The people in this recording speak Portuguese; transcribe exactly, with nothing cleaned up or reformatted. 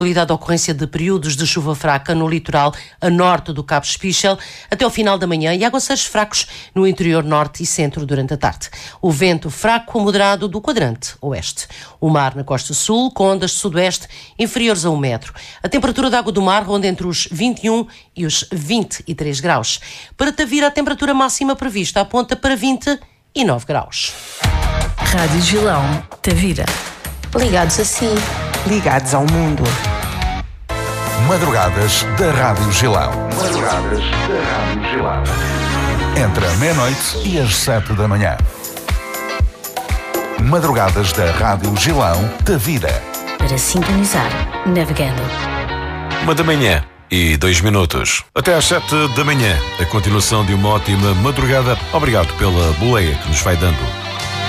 A ocorrência de períodos de chuva fraca no litoral a norte do Cabo Espichel até ao final da manhã e aguaceiros fracos no interior norte e centro durante a tarde. O vento fraco a moderado do quadrante oeste. O mar na costa sul com ondas de sudoeste inferiores a um metro. A temperatura da água do mar ronda entre os vinte e um e os vinte e três graus. Para Tavira, a temperatura máxima prevista aponta para vinte e nove graus. Rádio Gilão, Tavira. Ligados a si. Ligados ao mundo. Madrugadas da Rádio Gilão. Madrugadas da Rádio Gilão. Entre a meia-noite e as sete da manhã. Madrugadas da Rádio Gilão, Tavira. Para sintonizar, navegando. Uma da manhã e dois minutos. Até às sete da manhã. A continuação de uma ótima madrugada. Obrigado pela boleia que nos vai dando.